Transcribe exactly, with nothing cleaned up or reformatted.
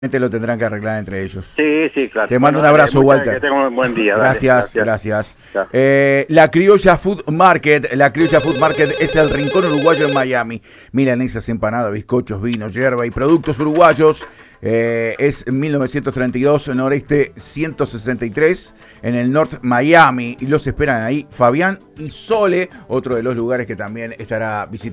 Lo tendrán que arreglar entre ellos. Sí, sí, claro. Te mando bueno, un abrazo, dale, Walter. Que tenga un buen día. Gracias, dale, gracias. gracias. Eh, la Criolla Food Market, la Criolla Food Market es el rincón uruguayo en Miami. Milanesas, empanadas, bizcochos, vinos, yerba y productos uruguayos. Eh, es mil novecientos treinta y dos, Noreste ciento sesenta y tres, en el North Miami. Y los esperan ahí Fabián y Sole, otro de los lugares que también estará visitando.